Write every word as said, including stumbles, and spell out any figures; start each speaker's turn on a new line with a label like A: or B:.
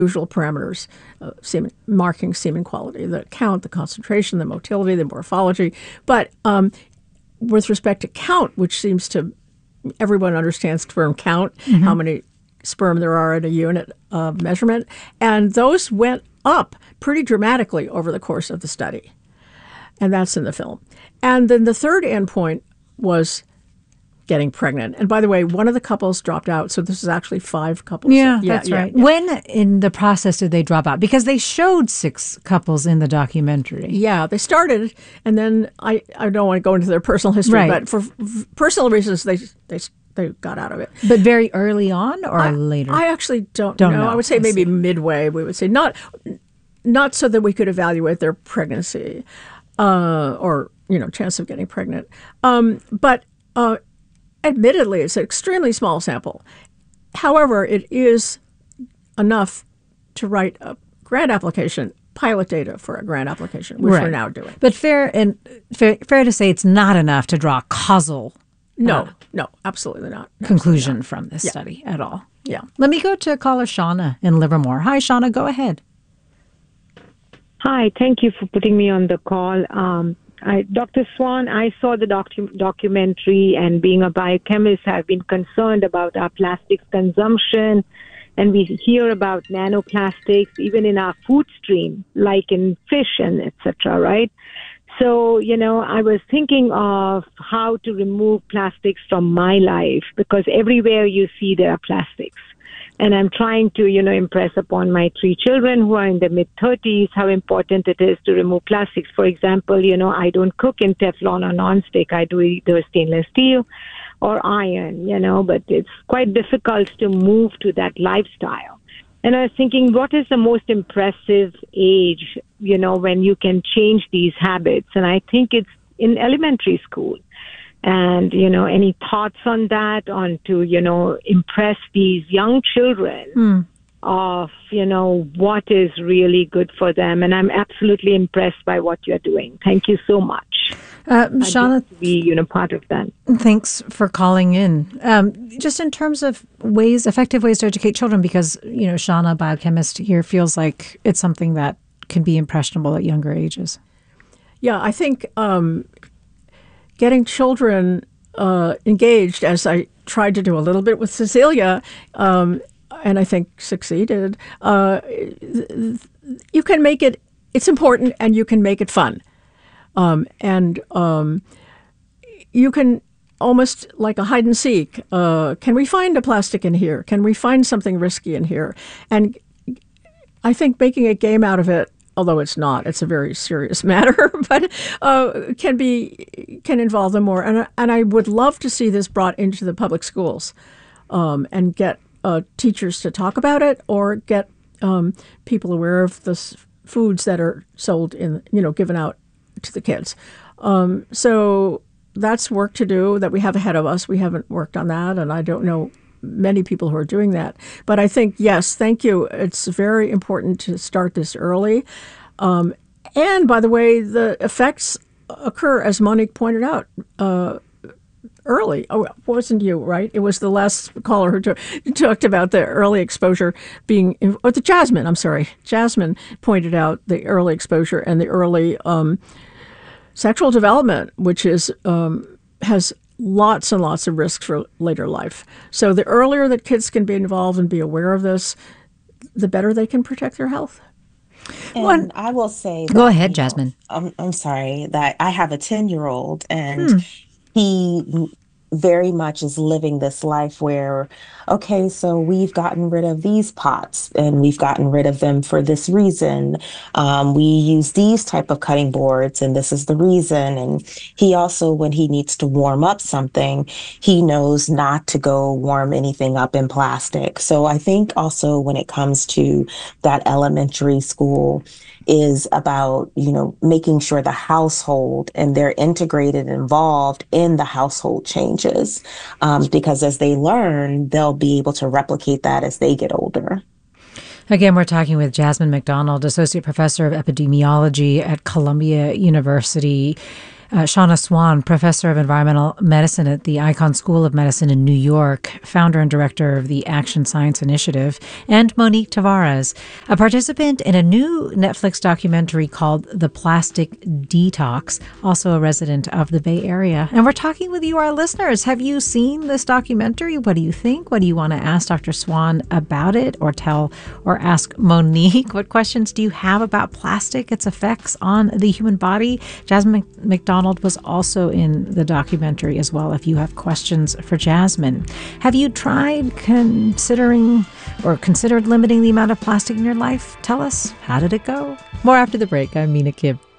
A: usual parameters, uh, semen, marking semen quality, the count, the concentration, the motility, the morphology. But um, with respect to count, which seems to, everyone understands sperm count, mm-hmm. how many sperm there are in a unit of measurement, and those went up pretty dramatically over the course of the study. And that's in the film. And then the third endpoint was getting pregnant. And by the way, one of the couples dropped out. So this is actually five couples.
B: Yeah, yeah that's yeah, right. Yeah. When in the process did they drop out? Because they showed six couples in the documentary.
A: Yeah, they started, and then I, I don't want to go into their personal history, right. but for f- personal reasons, they they they got out of it.
B: But very early on or
A: I,
B: later?
A: I actually don't,
B: don't
A: know.
B: know.
A: I would say
B: I
A: maybe
B: see.
A: midway, we would say. Not, not so that we could evaluate their pregnancy uh, or, you know, chance of getting pregnant. Um, but... Uh, Admittedly, it's an extremely small sample. However, it is enough to write a grant application, pilot data for a grant application, which
B: right.
A: we're now doing.
B: But fair and fair, fair to say it's not enough to draw a causal
A: no,
B: uh,
A: no, absolutely not.
B: conclusion
A: absolutely not.
B: from this
A: yeah.
B: study at all.
A: Yeah.
B: Let me go to caller Shauna in Livermore. Hi, Shauna, go ahead.
C: Hi, thank you for putting me on the call. Um, I, Doctor Swan, I saw the docu- documentary, and being a biochemist, I've been concerned about our plastics consumption, and we hear about nanoplastics even in our food stream, like in fish and et cetera, right? So, you know, I was thinking of how to remove plastics from my life, because everywhere you see there are plastics. And I'm trying to, you know, impress upon my three children who are in their mid-thirties how important it is to remove plastics. For example, you know, I don't cook in Teflon or nonstick. I do either stainless steel or iron, you know, but it's quite difficult to move to that lifestyle. And I was thinking, what is the most impressive age, you know, when you can change these habits? And I think it's in elementary school. And, you know, any thoughts on that, on to, you know, impress these young children mm. of, you know, what is really good for them. And I'm absolutely impressed by what you're doing. Thank you so much.
B: Uh, Shauna,
C: to be, you know, part of that.
B: Thanks for calling in. Um, just in terms of ways, effective ways to educate children, because, you know, Shauna, biochemist here, feels like it's something that can be impressionable at younger ages.
A: Yeah, I think um, getting children uh, engaged, as I tried to do a little bit with Cecilia, um, and I think succeeded, uh, you can make it, it's important, and you can make it fun. Um, and um, you can almost like a hide and seek. Uh, can we find a plastic in here? Can we find something risky in here? And I think making a game out of it, although it's not, it's a very serious matter, but uh, can be can involve them more. And and I would love to see this brought into the public schools, um, and get uh, teachers to talk about it, or get um, people aware of the s- foods that are sold in, you know, given out to the kids. Um, so that's work to do that we have ahead of us. We haven't worked on that, and I don't know many people who are doing that. But I think, yes, thank you. It's very important to start this early. Um, and by the way, the effects occur, as Monique pointed out, uh, early. Oh, it wasn't you, right? It was the last caller who t- talked about the early exposure being, or the Jasmine, I'm sorry. Jasmine pointed out the early exposure and the early um, sexual development, which is um, has lots and lots of risks for later life. So the earlier that kids can be involved and be aware of this, the better they can protect their health.
D: And
B: One,
D: I will say that,
B: go ahead,
D: you know,
B: Jasmine.
D: I'm, I'm sorry that I have a ten-year-old, and
B: Hmm.
D: he very much is living this life where, okay, so we've gotten rid of these pots and we've gotten rid of them for this reason. Um, we use these type of cutting boards and this is the reason. And he also, when he needs to warm up something, he knows not to go warm anything up in plastic. So I think also when it comes to that elementary school, is about, you know, making sure the household and they're integrated and involved in the household changes, um, because as they learn, they'll be able to replicate that as they get older.
B: Again, we're talking with Jasmine McDonald, Associate Professor of Epidemiology at Columbia University. Uh, Shauna Swan, professor of environmental medicine at the Icahn School of Medicine in New York, founder and director of the Action Science Initiative, and Monique Taveras, a participant in a new Netflix documentary called The Plastic Detox, also a resident of the Bay Area. And we're talking with you, our listeners. Have you seen this documentary? What do you think? What do you want to ask Doctor Swan about it, or tell or ask Monique? What questions do you have about plastic, its effects on the human body? Jasmine McDonald was also in the documentary as well, if you have questions for Jasmine. Have you tried considering or considered limiting the amount of plastic in your life? Tell us, how did it go? More after the break. I'm Mina Kim.